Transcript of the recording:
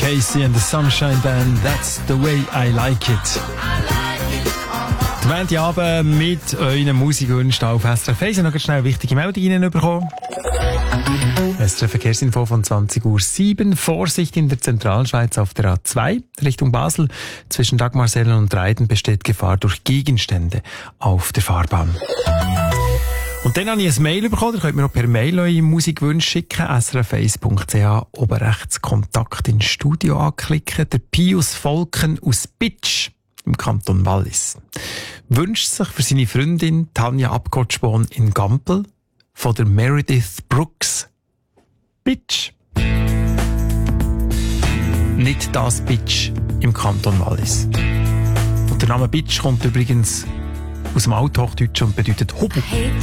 Casey and the Sunshine Band, That's the way I like it. Die Montagabend mit euren Musikwünschen auf SRF 1. Noch schnell eine wichtige Meldung reinbekommen. SRF Verkehrsinfo von 20:07 Uhr. Vorsicht in der Zentralschweiz auf der A2 Richtung Basel. Zwischen Dagmarsellen und Reiden besteht Gefahr durch Gegenstände auf der Fahrbahn. Und dann habe ich ein Mail bekommen. Ihr könnt mir auch per Mail eure Musikwünsche schicken. srf1.ch, oben rechts Kontakt ins Studio anklicken. Der Pius Volken aus Bitsch im Kanton Wallis wünscht sich für seine Freundin Tanja Abgotschborn in Gampel von der Meredith Brooks. Bitch. Nicht das Bitch im Kanton Wallis. Und der Name Bitch kommt übrigens aus dem Althochdeutschen und bedeutet Hobel.